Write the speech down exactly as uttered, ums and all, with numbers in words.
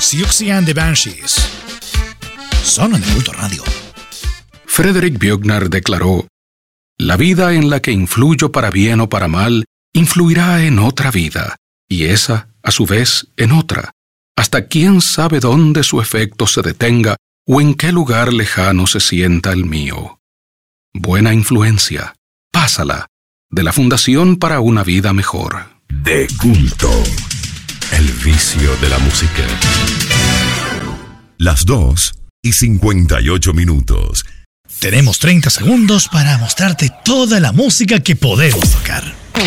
Siouxsie and the Banshees. Solo en Adulto Radio. Frederick Buechner declaró: la vida en la que influyo para bien o para mal influirá en otra vida, y esa, a su vez, en otra, hasta quién sabe dónde su efecto se detenga o en qué lugar lejano se sienta el mío. Buena influencia, pásala, de la Fundación para una Vida Mejor. De culto, el vicio de la música. Las dos y cincuenta y ocho minutos. Tenemos treinta segundos para mostrarte toda la música que podemos tocar.